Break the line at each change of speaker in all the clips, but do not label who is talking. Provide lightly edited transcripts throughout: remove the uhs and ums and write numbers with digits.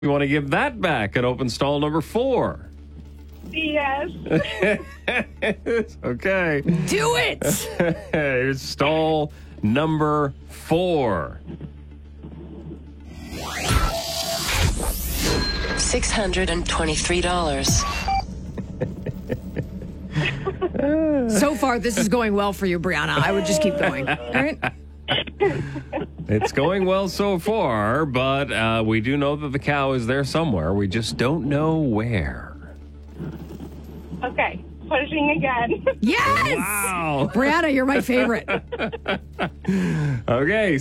You want to give that back at open stall number 4.
Yes.
Okay.
Do it.
Here's stall number 4.
$623.
So far, this is going well for you, Brianna. I would just keep going. All right.
It's going well so far, but we do know that the cow is there somewhere. We just don't know where.
Okay. Pushing again.
Yes.
Wow.
Brianna, you're my favorite.
Okay,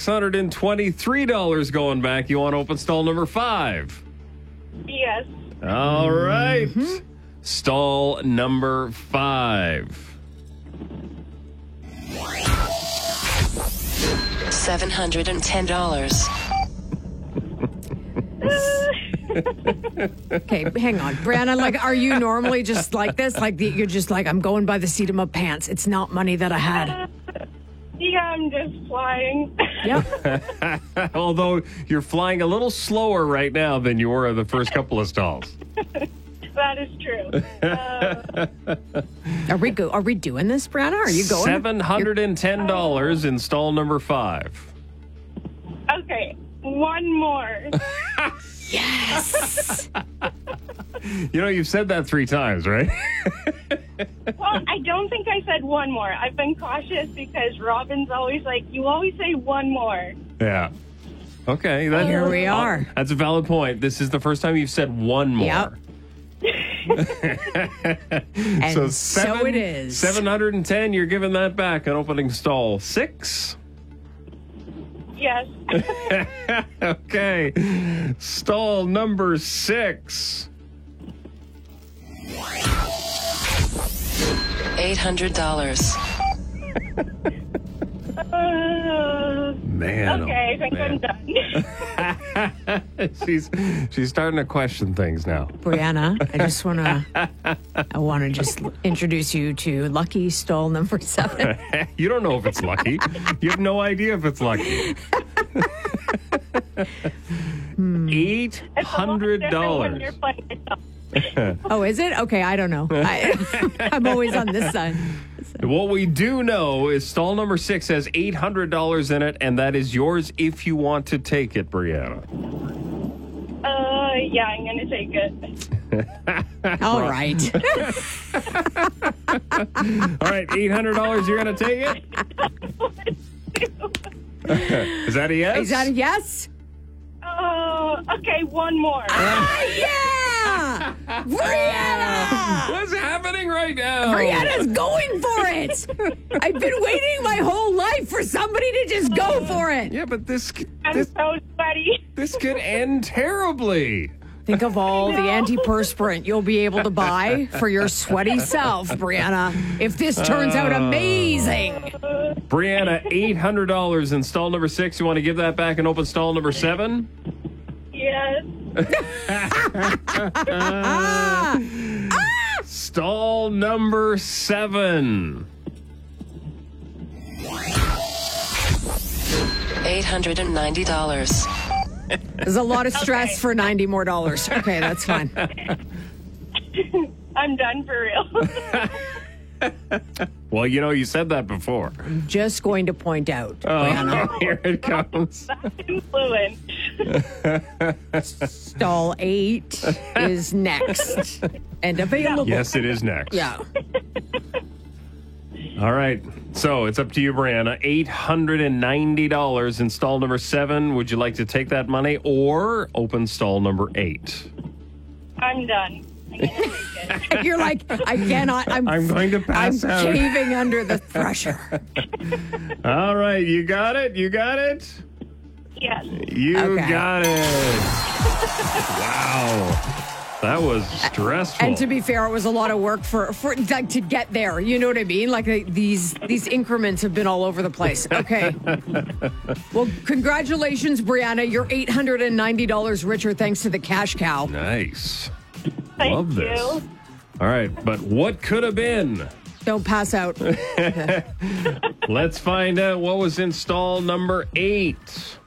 $623 going back. You want open stall number 5?
Yes.
All right. Stall number 5.
$710.
Okay, hang on. Brianna, like, are you normally just like this? Like, you're just like, I'm going by the seat of my pants. It's not money that I had.
Yeah, I'm just flying.
Yep.
Although you're flying a little slower right now than you were the first couple of stalls.
That is true.
Are we doing this, Brianna? Are you going?
$710 in stall number 5.
Okay. One more.
Yes.
You know, you've said that 3 times, right?
Well, I don't think I said one more. I've been cautious because Robin's always like, you always say one more.
Yeah. Okay.
Here we are.
That's a valid point. This is the first time you've said one more.
Yep. And so it is.
710, you're giving that back on opening stall 6.
Yes.
Okay. Stall number 6.
$800.
Man.
Okay, I think
man.
I'm done.
She's starting to question things now.
Brianna, I want to just introduce you to lucky stall number 7.
You don't know if it's lucky. You have no idea if it's lucky. $800.
When you're playing yourself.
Oh, is it? Okay, I don't know. I'm always on this side.
What we do know is stall number 6 has $800 in it, and that is yours if you want to take it, Brianna.
Yeah, I'm going to take it.
All right.
All right, $800, you're going to take it? Is that a yes?
Is that a yes?
Okay, one more.
Yeah! Brianna!
What's happening right now?
Brianna's going for it. I've been waiting my whole life for somebody to just go for it.
Yeah, but
I'm so sweaty.
this could end terribly.
Think of all the antiperspirant you'll be able to buy for your sweaty self, Brianna, if this turns out amazing.
Brianna, $800 in stall number 6. You want to give that back and open stall number 7?
Yes.
Stall number 7.
$890.
There's a lot of stress for $90 more. Okay, that's fine.
I'm done for real.
Well, you know, you said that before.
I'm just going to point out, Brianna,
Here it comes.
That's influence.
stall 8 is next and available.
Yes, it is next.
Yeah.
All right. So it's up to you, Brianna. $890 in stall number 7. Would you like to take that money or open stall number 8?
I'm done. I'm gonna take it.
You're like, I cannot. I'm
going to pass
I'm
out.
caving under the pressure.
All right. You got it? You got it?
Yes.
You
Okay.
got it. Wow. That was stressful.
And to be fair, it was a lot of work for like, to get there. You know what I mean? Like these increments have been all over the place. Okay. Well, congratulations, Brianna. You're $890 richer thanks to the cash cow.
Nice.
Thank
Love this.
you.
All right. But what could have been?
Don't pass out.
Let's find out what was in stall number 8.